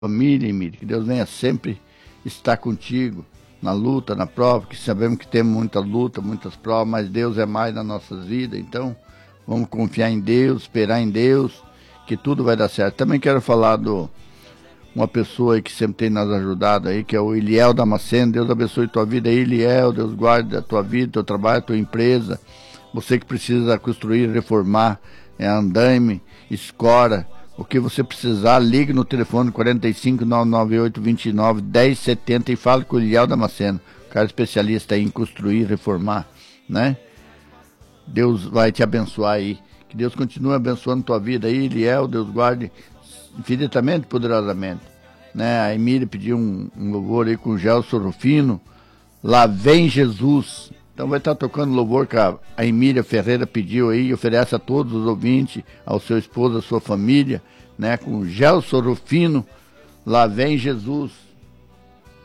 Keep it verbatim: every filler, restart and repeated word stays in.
família, Emília, que Deus venha sempre estar contigo na luta, na prova, que sabemos que temos muita luta, muitas provas, mas Deus é mais nas nossas vidas, então vamos confiar em Deus, esperar em Deus, que tudo vai dar certo. Também quero falar do uma pessoa aí que sempre tem nos ajudado aí, que é o Eliel Damasceno. Deus abençoe tua vida aí, Eliel, Deus guarde a tua vida, teu trabalho, tua empresa, você que precisa construir, reformar, é andaime, escora, o que você precisar, ligue no telefone quarenta e cinco, nove nove oito, vinte e nove, dez setenta e fale com o Eliel Damasceno, cara especialista em construir, reformar, né? Deus vai te abençoar aí, que Deus continue abençoando tua vida aí, Eliel, Deus guarde infinitamente, poderosamente, né? A Emília pediu um, um louvor aí com o Gelson Rufino, Lá Vem Jesus. Então vai estar tocando louvor que a, a Emília Ferreira pediu aí, oferece a todos os ouvintes, ao seu esposo, à sua família, né? Com o Gelson Rufino, Lá Vem Jesus.